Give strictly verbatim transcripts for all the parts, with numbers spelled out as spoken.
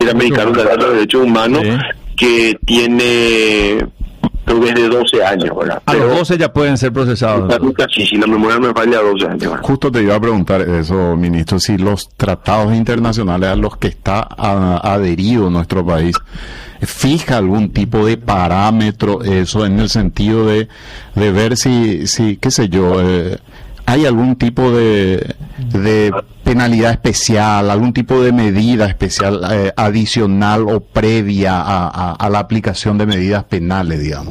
Interamericano de los Derechos Humanos, sí, que tiene creo que es de doce años, ¿verdad? A los doce ya pueden ser procesados. Sí, si la memoria me falla, doce años, ¿verdad? Justo te iba a preguntar eso, ministro, si los tratados internacionales a los que está a, adherido nuestro país fija algún tipo de parámetro, eso en el sentido de, de ver si, si, qué sé yo, eh, hay algún tipo de, de penalidad especial, algún tipo de medida especial eh, adicional o previa a, a, a la aplicación de medidas penales, digamos.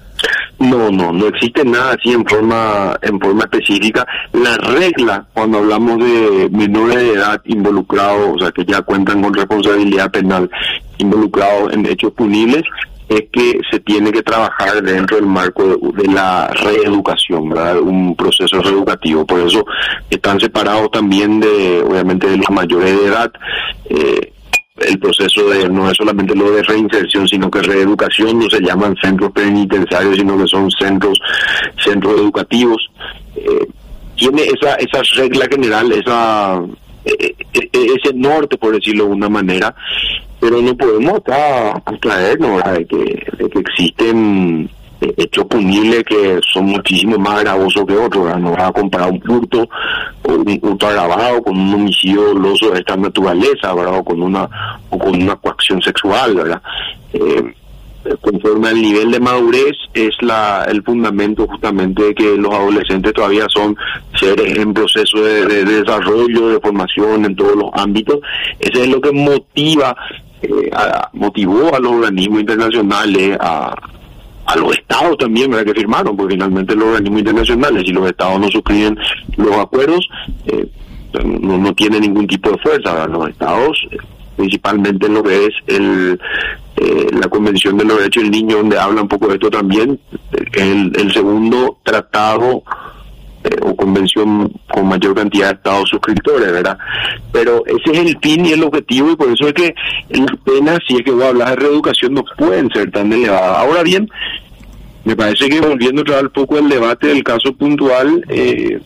No, no, no existe nada así en forma en forma específica. La regla, cuando hablamos de menores de edad involucrados, o sea, que ya cuentan con responsabilidad penal, involucrados en hechos punibles, es que se tiene que trabajar dentro del marco de, de la reeducación, ¿verdad? Un proceso reeducativo. Por eso están separados también de, obviamente, de los mayores de edad. Eh, el proceso de no es solamente lo de reinserción, sino que reeducación. No se llaman centros penitenciarios, sino que son centros centros educativos. Eh, tiene esa esa regla general, esa eh, ese norte, por decirlo de una manera, pero no podemos acá abstraernos de que, de que existen hechos punibles que son muchísimo más gravosos que otros, ¿verdad? No vas a comparar un hurto o un hurto agravado con un homicidio doloso de esta naturaleza, ¿verdad? O con una o con una coacción sexual, ¿verdad? Eh, conforme al nivel de madurez es la el fundamento justamente de que los adolescentes todavía son seres en proceso de, de, de desarrollo, de formación en todos los ámbitos. Ese es lo que motiva eh, a, motivó a los organismos internacionales, a a los estados también, ¿verdad?, que firmaron, porque finalmente los organismos internacionales, si los estados no suscriben los acuerdos, eh, no, no tiene ningún tipo de fuerza, ¿verdad? Los estados, eh, principalmente en lo que es el eh, la Convención de los Derechos del Niño, donde habla un poco de esto también, el, el segundo tratado eh, o convención con mayor cantidad de estados suscriptores, ¿verdad? Pero ese es el fin y el objetivo, y por eso es que las penas, si es que voy a hablar de reeducación, no pueden ser tan elevadas. Ahora bien, me parece que volviendo otra vez un poco el debate del caso puntual, eh,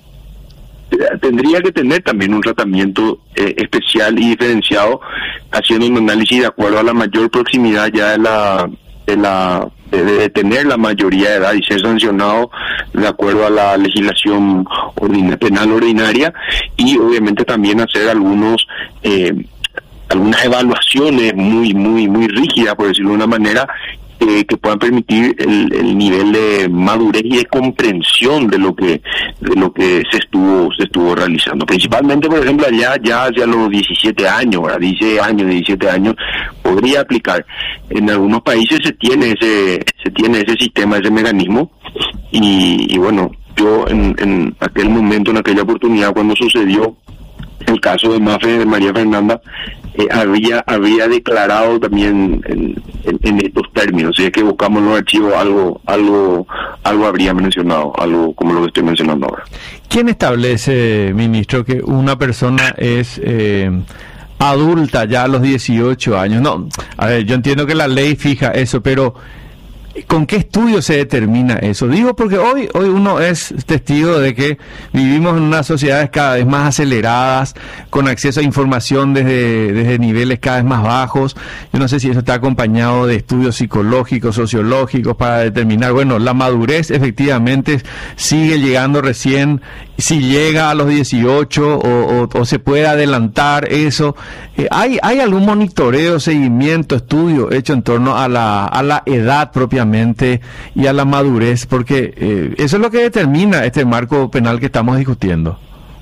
tendría que tener también un tratamiento eh, especial y diferenciado, haciendo un análisis de acuerdo a la mayor proximidad ya de la de la de, de tener la mayoría de edad y ser sancionado de acuerdo a la legislación ordin- penal ordinaria, y obviamente también hacer algunos eh, algunas evaluaciones muy muy muy rígidas, por decirlo de una manera, Eh, que puedan permitir el, el nivel de madurez y de comprensión de lo que de lo que se estuvo se estuvo realizando. Principalmente, por ejemplo, allá ya hacia los diecisiete años, ¿verdad? dieciséis años, diecisiete años, podría aplicar. En algunos países se tiene ese se tiene ese sistema, ese mecanismo, y, y bueno, yo en, en aquel momento, en aquella oportunidad, cuando sucedió el caso de Mafe, de María Fernanda, eh, había había declarado también en, en, en estos términos. Si es que buscamos los archivos, algo algo algo habría mencionado, algo como lo que estoy mencionando ahora. ¿Quién establece, ministro, que una persona es eh, adulta ya a los dieciocho años? No, a ver, yo entiendo que la ley fija eso, pero ¿con qué estudio se determina eso? Digo porque hoy hoy uno es testigo de que vivimos en unas sociedades cada vez más aceleradas, con acceso a información desde, desde niveles cada vez más bajos. Yo no sé si eso está acompañado de estudios psicológicos, sociológicos, para determinar, bueno, la madurez efectivamente sigue llegando recién, si llega a los dieciocho o, o, o se puede adelantar eso. Eh, ¿hay, ¿Hay algún monitoreo, seguimiento, estudio hecho en torno a la, a la edad propia y a la madurez? Porque eh, eso es lo que determina este marco penal que estamos discutiendo.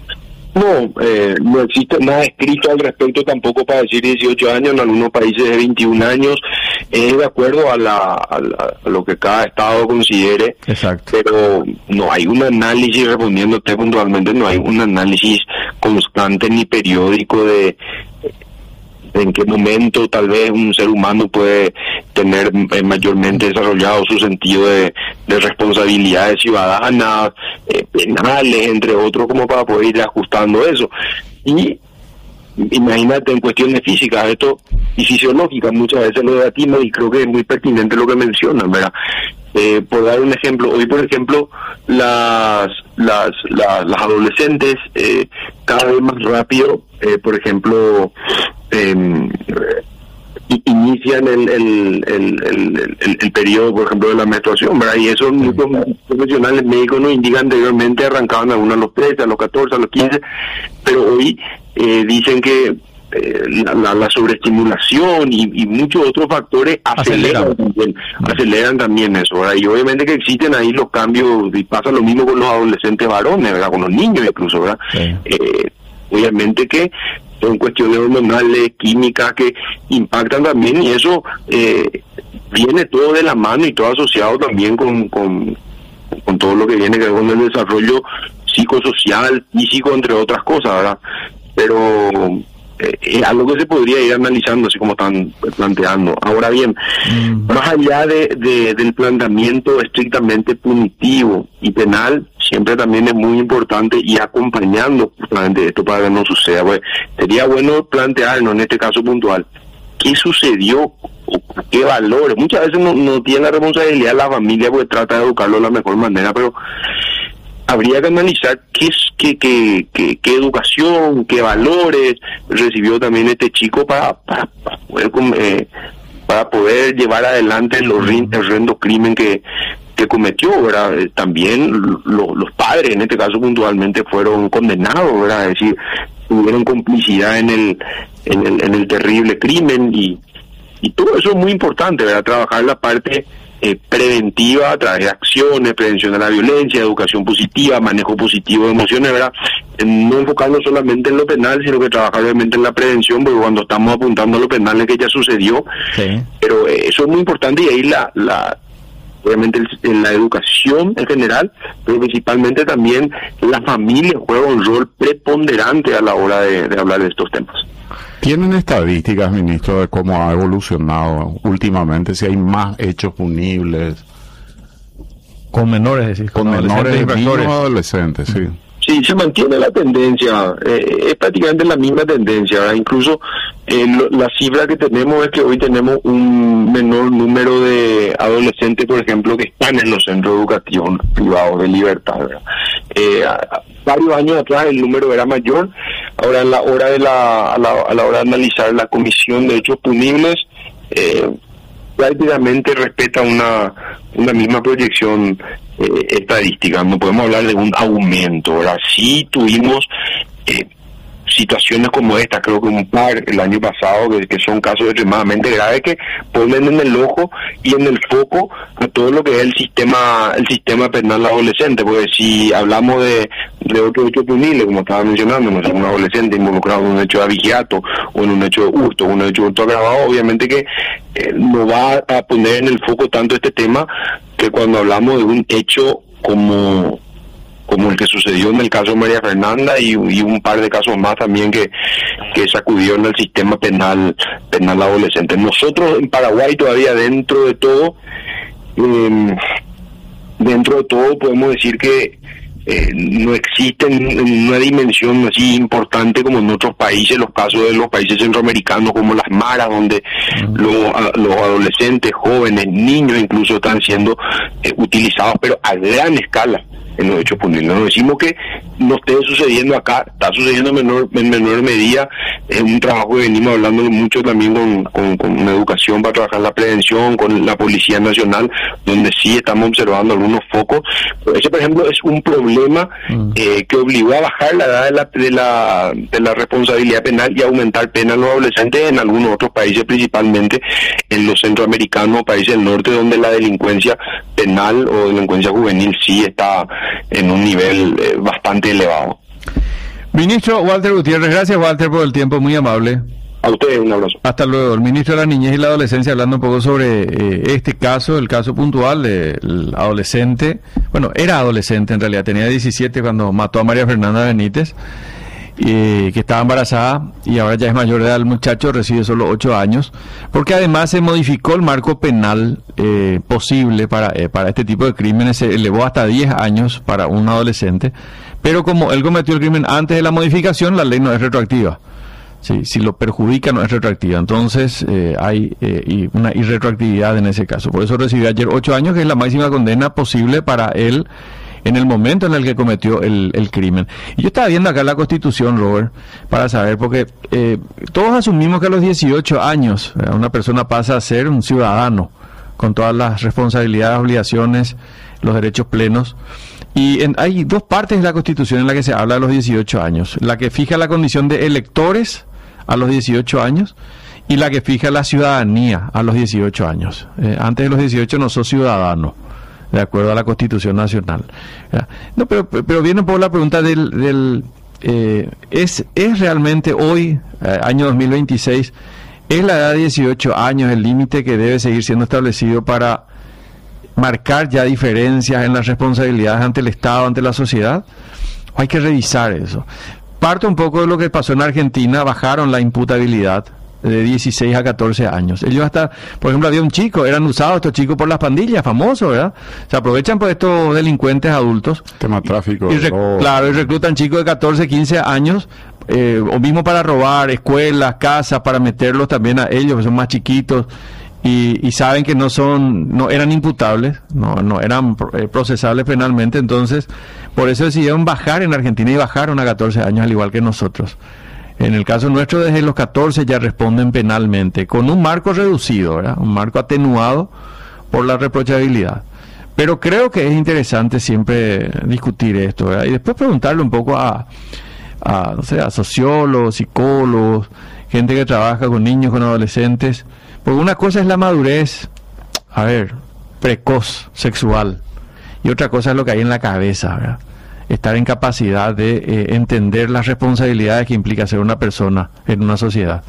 No, eh, no existe nada escrito al respecto tampoco para decir dieciocho años, en algunos países de veintiún años, es de acuerdo a, la, a, la, a lo que cada estado considere. Exacto. Pero no hay un análisis, respondiéndote puntualmente, no hay un análisis constante ni periódico de en qué momento tal vez un ser humano puede tener eh, mayormente desarrollado su sentido de, de responsabilidades ciudadanas, eh, penales, entre otros, como para poder ir ajustando eso. Y imagínate, en cuestiones físicas esto y fisiológicas, muchas veces lo debatimos, y creo que es muy pertinente lo que mencionan, ¿verdad? Eh, por dar un ejemplo, hoy por ejemplo las las las, las adolescentes eh, cada vez más rápido, eh, por ejemplo, eh, y inician el el, el, el, el, el periodo, por ejemplo, de la menstruación, ¿verdad? Y eso muchos profesionales médicos nos indican anteriormente arrancaban algunos a los trece, a los catorce, a los quince, pero hoy eh, dicen que eh, la, la, la sobreestimulación y, y muchos otros factores aceleran, aceleran también, aceleran también eso, ¿verdad? Y obviamente que existen ahí los cambios, y pasa lo mismo con los adolescentes varones, ¿verdad? Con los niños incluso, ¿verdad? Sí. Eh, obviamente que son cuestiones hormonales, químicas que impactan también, y eso eh, viene todo de la mano y todo asociado también con, con, con todo lo que viene que ver con el desarrollo psicosocial, físico, entre otras cosas, ¿verdad? Pero eh, es algo que se podría ir analizando, así como están planteando. Ahora bien, mm. más allá de, de del planteamiento estrictamente punitivo y penal, siempre también es muy importante ir acompañando justamente esto para que no suceda. Pues sería bueno plantearnos en este caso puntual qué sucedió, qué valores. Muchas veces no, no tiene la responsabilidad la familia porque trata de educarlo de la mejor manera, pero habría que analizar qué, qué, qué, qué, qué educación, qué valores recibió también este chico para, para, para poder eh, para poder llevar adelante el horrendo crimen que que cometió, ¿verdad? También lo, los padres, en este caso puntualmente, fueron condenados, ¿verdad? Es decir, tuvieron complicidad en el en el, en el terrible crimen, y, y todo eso es muy importante, ¿verdad? Trabajar la parte eh, preventiva a través de acciones, prevención de la violencia, educación positiva, manejo positivo de emociones, ¿verdad? No enfocarnos solamente en lo penal, sino que trabajar obviamente en la prevención, porque cuando estamos apuntando a lo penal es que ya sucedió, sí. Pero eh, eso es muy importante, y ahí la... la obviamente en la educación en general, pero principalmente también la familia juega un rol preponderante a la hora de, de hablar de estos temas. ¿Tienen estadísticas, ministro, de cómo ha evolucionado últimamente, si hay más hechos punibles? Con menores, es decir, con, con menores, niños o adolescentes, sí. Sí, se mantiene la tendencia, eh, es prácticamente la misma tendencia, ¿verdad? Incluso eh, lo, la cifra que tenemos es que hoy tenemos un menor número de adolescentes, por ejemplo, que están en los centros educativos privados de libertad, ¿verdad? Eh, a, a varios años atrás el número era mayor. Ahora en la hora de la a la, a la hora de analizar la comisión de hechos punibles, eh, prácticamente respeta una una misma proyección eh, estadística. No podemos hablar de un aumento, ¿verdad? Sí tuvimos eh, situaciones como esta, creo que un par el año pasado, que, que son casos extremadamente graves que ponen en el ojo y en el foco a todo lo que es el sistema el sistema penal adolescente, porque si hablamos de, de otro hecho punible, como estaba mencionando, no sé, un adolescente involucrado en un hecho de abigeato o en un hecho de hurto, un hecho de hurto agravado, obviamente que eh, no va a poner en el foco tanto este tema que cuando hablamos de un hecho como como el que sucedió en el caso de María Fernanda y, y un par de casos más también que, que sacudieron el sistema penal penal adolescente. Nosotros en Paraguay todavía dentro de todo, eh, dentro de todo podemos decir que eh, no existe en una dimensión así importante como en otros países, los casos de los países centroamericanos como las maras, donde uh-huh. los, los adolescentes, jóvenes, niños incluso están siendo eh, utilizados, pero a gran escala en los hechos punibles. No decimos que no esté sucediendo acá, está sucediendo en menor, en menor medida. Es un trabajo que venimos hablando mucho también con, con, con una educación para trabajar la prevención, con la Policía Nacional, donde sí estamos observando algunos focos. Pero ese, por ejemplo, es un problema mm. eh, que obligó a bajar la edad de la, de la de la responsabilidad penal y aumentar pena a los adolescentes en algunos otros países, principalmente en los centroamericanos, países del norte, donde la delincuencia penal o delincuencia juvenil sí está en un nivel eh, bastante elevado. Ministro Walter Gutiérrez, gracias Walter por el tiempo, muy amable. A ustedes un abrazo. Hasta luego. El ministro de la Niñez y la Adolescencia hablando un poco sobre eh, este caso, el caso puntual del adolescente, bueno, era adolescente en realidad, tenía diecisiete cuando mató a María Fernanda Benítez, eh, que estaba embarazada y ahora ya es mayor de edad el muchacho, recibe solo ocho años, porque además se modificó el marco penal eh, posible para, eh, para este tipo de crímenes, se elevó hasta diez años para un adolescente, pero como él cometió el crimen antes de la modificación, la ley no es retroactiva. Sí, si lo perjudica no es retroactiva, entonces eh, hay eh, una irretroactividad en ese caso. Por eso recibió ayer ocho años, que es la máxima condena posible para él en el momento en el que cometió el, el crimen. Y yo estaba viendo acá la Constitución, Robert, para saber, porque eh, todos asumimos que a los dieciocho años eh, una persona pasa a ser un ciudadano, con todas las responsabilidades, obligaciones, los derechos plenos. Y en, hay dos partes de la Constitución en la que se habla de los dieciocho años. La que fija la condición de electores a los dieciocho años y la que fija la ciudadanía a los dieciocho años. Eh, antes de los dieciocho no sos ciudadano, de acuerdo a la Constitución Nacional. No, pero, pero viene un poco la pregunta del... del eh, ¿es, ¿Es realmente hoy, eh, año dos mil veintiséis, es la edad de dieciocho años el límite que debe seguir siendo establecido para marcar ya diferencias en las responsabilidades ante el Estado, ante la sociedad? ¿O hay que revisar eso? Parto un poco de lo que pasó en Argentina, bajaron la imputabilidad de dieciséis a catorce años. Ellos hasta, por ejemplo, había un chico, eran usados estos chicos por las pandillas, famosos, ¿verdad? Se aprovechan por estos delincuentes adultos. Tema tráfico. Y, y rec- oh. Claro, y reclutan chicos de catorce, quince años, eh, o mismo para robar escuelas, casas, para meterlos también a ellos, que son más chiquitos, y, y saben que no son, no eran imputables, no, no eran eh, procesables penalmente, entonces, por eso decidieron bajar en Argentina y bajaron a catorce años, al igual que nosotros. En el caso nuestro, desde los catorce ya responden penalmente, con un marco reducido, ¿verdad? Un marco atenuado por la reprochabilidad. Pero creo que es interesante siempre discutir esto, ¿verdad? Y después preguntarle un poco a, a, no sé, a sociólogos, psicólogos, gente que trabaja con niños, con adolescentes, porque una cosa es la madurez, a ver, precoz, sexual, y otra cosa es lo que hay en la cabeza, ¿verdad? Estar en capacidad de eh, entender las responsabilidades que implica ser una persona en una sociedad.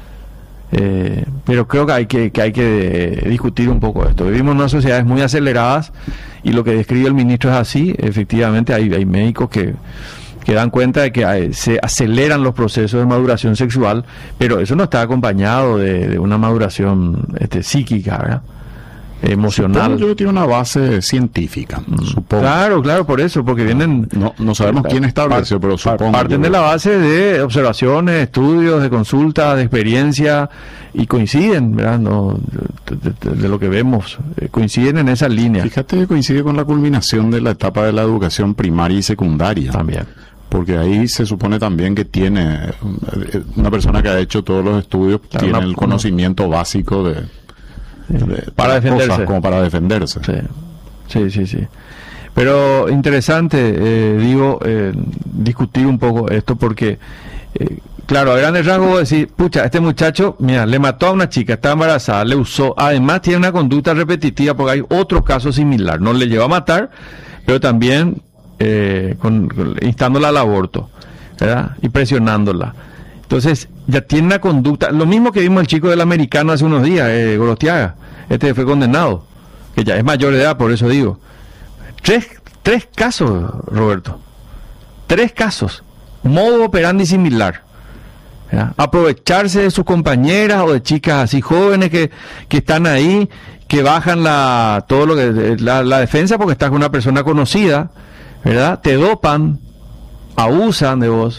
Eh, pero creo que hay que, que hay que eh, discutir un poco esto. Vivimos en unas sociedades muy aceleradas y lo que describe el ministro es así. Efectivamente hay, hay médicos que, que dan cuenta de que hay, se aceleran los procesos de maduración sexual, pero eso no está acompañado de, de una maduración este, psíquica, ¿verdad? Emocional. Supongo yo tiene una base científica, mm. supongo. Claro, claro, por eso, porque vienen... No, no sabemos quién estableció, pero supongo. Parten de la base de observaciones, estudios, de consultas, de experiencia, y coinciden, ¿verdad? No, de, de, de lo que vemos, eh, coinciden en esa línea. Fíjate que coincide con la culminación de la etapa de la educación primaria y secundaria. También. Porque ahí se supone también que tiene, una persona que ha hecho todos los estudios, claro, tiene una, el conocimiento una... básico de... De, para defenderse, cosas, como para defenderse. Sí, sí, sí, sí. Pero interesante, eh, digo, eh, discutir un poco esto porque, eh, claro, a grandes rasgos decir, pucha, este muchacho, mira, le mató a una chica, está embarazada, le usó, además tiene una conducta repetitiva porque hay otro caso similar, no le llevó a matar, pero también eh, con, con, instándola al aborto, ¿verdad? Y presionándola. Entonces, ya tiene una conducta, lo mismo que vimos el chico del americano hace unos días, eh, Gorostiaga, este fue condenado, que ya es mayor de edad, por eso digo. Tres, tres casos, Roberto, tres casos, modo operandi similar, ¿ya? Aprovecharse de sus compañeras o de chicas así jóvenes que, que están ahí, que bajan la, todo lo que, la, la defensa porque estás con una persona conocida, ¿verdad? Te dopan, abusan de vos.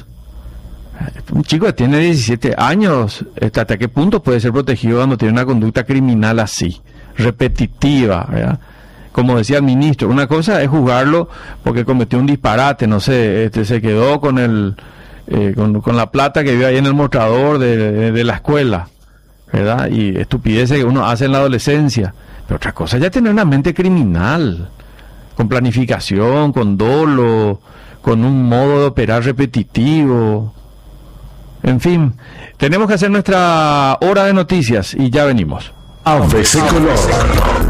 Un chico que tiene diecisiete años, ¿hasta qué punto puede ser protegido cuando tiene una conducta criminal así, repetitiva, ¿verdad? Como decía el ministro, una cosa es juzgarlo porque cometió un disparate, no sé, este se quedó con el eh, con, con la plata que vio ahí en el mostrador de, de, de la escuela, ¿verdad? Y estupideces que uno hace en la adolescencia. Pero otra cosa es ya tener una mente criminal, con planificación, con dolo, con un modo de operar repetitivo. En fin, tenemos que hacer nuestra hora de noticias y ya venimos. A veces color.